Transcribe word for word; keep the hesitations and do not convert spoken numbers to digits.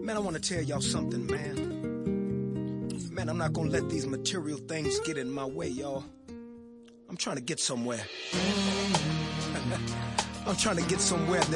Man, I want to tell y'all something, man. Man, I'm not gonna let these material things get in my way, y'all. I'm trying to get somewhere. I'm trying to get somewhere that